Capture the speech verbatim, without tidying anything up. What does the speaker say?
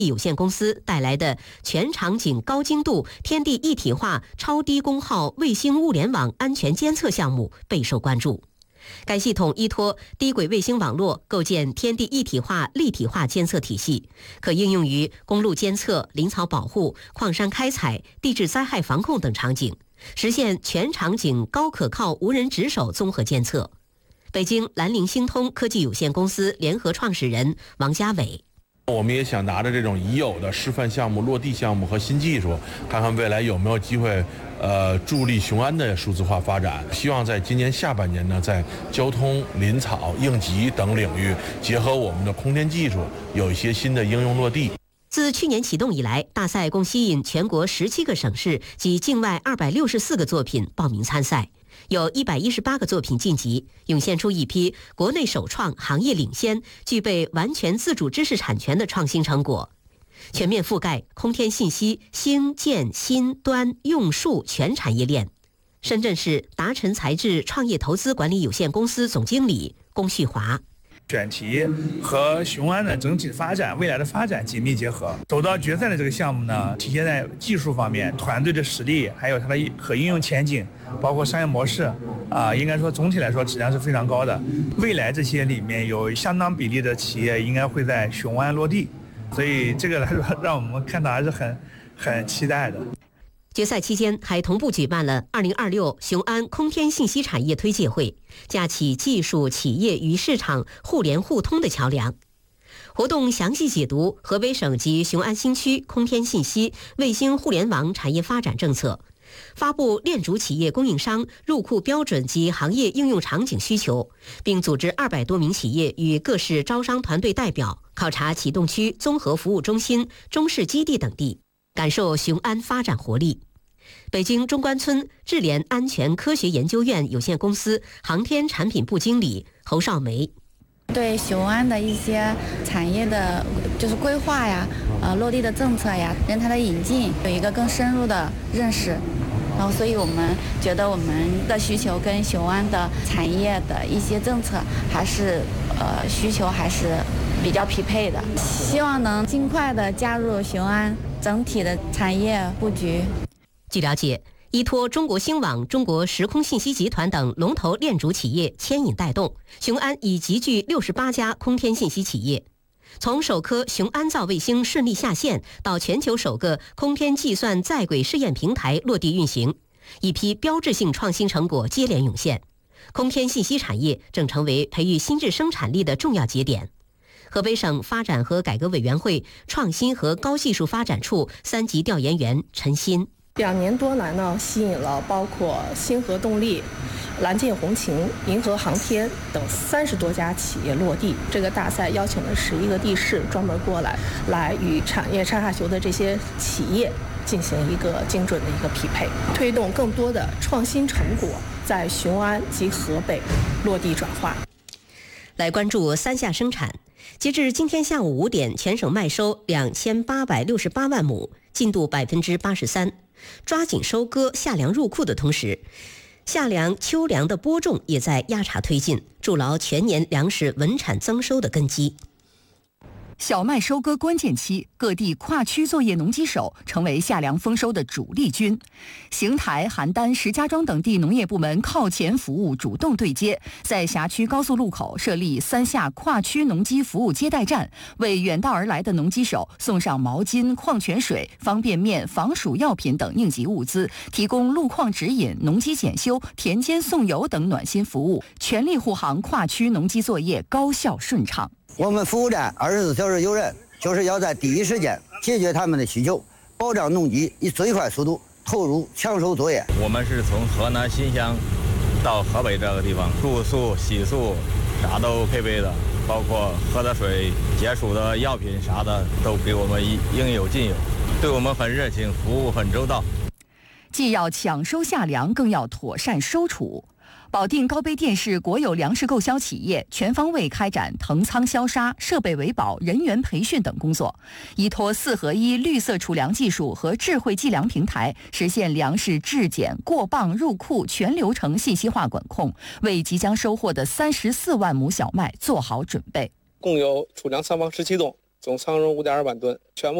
有限公司带来的全场景高精度天地一体化超低功耗卫星物联网安全监测项目备受关注。该系统依托低轨卫星网络构建天地一体化立体化监测体系，可应用于公路监测、林草保护、矿山开采、地质灾害防控等场景，实现全场景高可靠无人值守综合监测。北京兰陵星通科技有限公司联合创始人王家伟， 我们也想拿着这种已有的示范项目、落地项目和新技术，看看未来有没有机会，呃，助力雄安的数字化发展。希望在今年下半年呢，在交通、林草、应急等领域，结合我们的空天技术，有一些新的应用落地。 自去年启动以来，大赛共吸引全国十七个省市及境外二百六十四个作品报名参赛。有一百一十八个作品晋级，涌现出一批国内首创、行业领先、具备完全自主知识产权的创新成果，全面覆盖空天信息兴建新端用数全产业链。深圳市达晨材质创业投资管理有限公司总经理龚旭华。 选题和雄安的整体发展、未来的发展紧密结合。走到决赛的这个项目呢，体现在技术方面、团队的实力，还有它的可应用前景，包括商业模式啊，应该说总体来说质量是非常高的。未来这些里面有相当比例的企业应该会在雄安落地，所以这个来说让我们看到还是很很期待的。 决赛期间还同步举办了二零二六雄安空天信息产业推介会，架起技术、企业与市场互联互通的桥梁。活动详细解读河北省及雄安新区空天信息、卫星互联网产业发展政策，发布链主企业供应商入库标准及行业应用场景需求，并组织二百多名企业与各市招商团队代表考察启动区综合服务中心、中试基地等地，感受雄安发展活力。北京中关村智联安全科学研究院有限公司航天产品部经理侯少梅， 对雄安的一些产业的就是规划呀、呃落地的政策呀、人才的引进有一个更深入的认识。然后，所以我们觉得我们的需求跟雄安的产业的一些政策还是呃需求还是比较匹配的，希望能尽快的加入雄安整体的产业布局。 据了解，依托中国星网、中国时空信息集团等龙头链主企业牵引带动，雄安已集聚六十八家空天信息企业。从首颗雄安造卫星顺利下线，到全球首个空天计算在轨试验平台落地运行，一批标志性创新成果接连涌现。空天信息产业正成为培育新质生产力的重要节点。河北省发展和改革委员会创新和高技术发展处三级调研员陈鑫。 两年多来呢，吸引了包括星河动力、蓝箭红擎、银河航天等三十多家企业落地。这个大赛邀请了十一个地市专门过来，来与产业上下游的这些企业进行一个精准的一个匹配，推动更多的创新成果在雄安及河北落地转化。 来关注三夏生产。截至今天下午五点，全省麦收两千八百六十八万亩，进度百分之八十三。抓紧收割夏粮入库的同时，夏粮、秋粮的播种也在压茬推进，筑牢全年粮食稳产增收的根基。 小麦收割关键期，各地跨区作业农机手成为夏粮丰收的主力军。邢台、邯郸、石家庄等地农业部门靠前服务主动对接，在辖区高速路口设立三夏跨区农机服务接待站，为远道而来的农机手送上毛巾、矿泉水、方便面、防暑药品等应急物资，提供路况指引、农机检修、田间送油等暖心服务，全力护航跨区农机作业高效顺畅。 我们服务站二十四小时有人，就是要在第一时间解决他们的需求，保障农机以最快速度投入抢收作业。 我们是从河南新乡到河北这个地方，住宿、洗漱啥都配备的，包括喝的水、解暑的药品啥的都给我们应有尽有，对我们很热情，服务很周到。 既要抢收夏粮，更要妥善收储。保定高碑店是国有粮食购销企业，全方位开展腾仓销杀、设备维保、人员培训等工作，依托四合一绿色储粮技术和智慧计粮平台，实现粮食质检、过磅、入库全流程信息化管控，为即将收获的三十四万亩小麦做好准备。 共有储粮仓房十七栋， 总仓容五点二万吨，全部